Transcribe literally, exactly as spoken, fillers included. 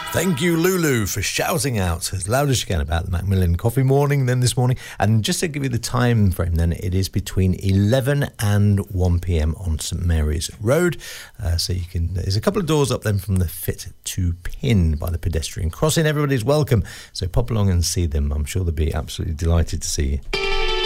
Thank you, Lulu, for shouting out as loud as you can about the Macmillan Coffee Morning then this morning. And just to give you the time frame then, it is between eleven and one p.m. on St Mary's Road. Uh, so you can, there's a couple of doors up then from the Fit to Pin by the pedestrian crossing. Everybody's welcome. So pop along and see them. I'm sure they'll be absolutely delighted to see you.